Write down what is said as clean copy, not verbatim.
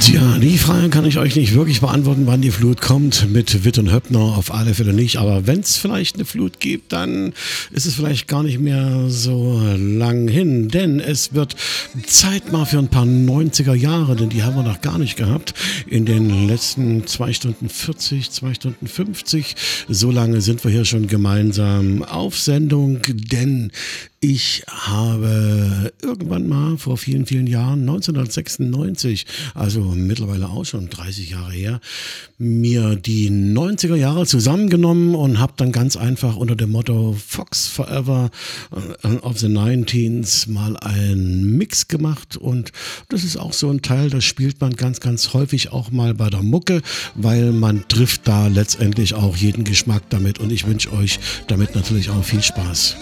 Tja, die Frage kann ich euch nicht wirklich beantworten, wann die Flut kommt. Mit Witt und Höppner auf alle Fälle nicht. Aber wenn es vielleicht eine Flut gibt, dann ist es vielleicht gar nicht mehr so lang hin. Denn es wird Zeit mal für ein paar 90er Jahre, denn die haben wir noch gar nicht gehabt. In den letzten 2 Stunden 40, 2 Stunden 50. So lange sind wir hier schon gemeinsam auf Sendung, denn ich habe irgendwann mal vor vielen, vielen Jahren, 1996, also mittlerweile auch schon 30 Jahre her, mir die 90er Jahre zusammengenommen und habe dann ganz einfach unter dem Motto Fox Forever of the 19s mal einen Mix gemacht. Und das ist auch so ein Teil, das spielt man ganz, ganz häufig auch mal bei der Mucke, weil man trifft da letztendlich auch jeden Geschmack damit. Und ich wünsche euch damit natürlich auch viel Spaß.